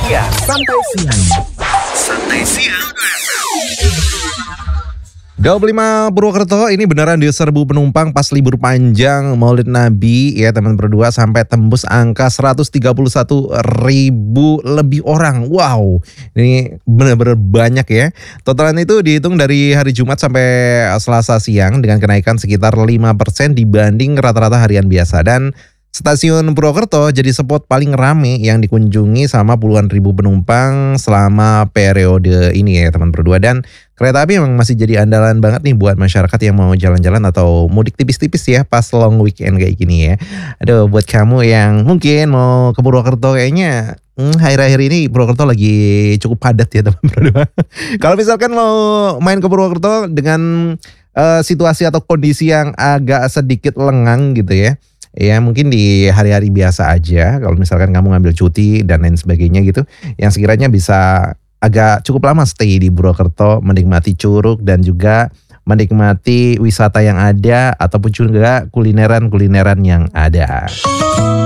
siang. Santai siang. Santai siang. 25 Purwokerto ini beneran diserbu penumpang pas libur panjang Maulid Nabi ya teman berdua, sampai tembus angka 131.000 lebih orang. Wow, ini benar-benar banyak ya. Totalan itu dihitung dari hari Jumat sampai Selasa siang dengan kenaikan sekitar 5% dibanding rata-rata harian biasa. Dan Stasiun Purwokerto jadi spot paling rame yang dikunjungi sama puluhan ribu penumpang selama periode ini ya teman berdua. Dan kereta api memang masih jadi andalan banget nih buat masyarakat yang mau jalan-jalan atau mudik tipis-tipis ya pas long weekend kayak gini ya. Aduh, buat kamu yang mungkin mau ke Purwokerto kayaknya akhir-akhir ini Purwokerto lagi cukup padat ya teman berdua. Kalau misalkan mau main ke Purwokerto dengan situasi atau kondisi yang agak sedikit lengang gitu ya. Ya mungkin di hari-hari biasa aja, kalau misalkan kamu ngambil cuti dan lain sebagainya gitu, yang sekiranya bisa agak cukup lama stay di Purwokerto, menikmati curug dan juga menikmati wisata yang ada ataupun juga kulineran-kulineran yang ada.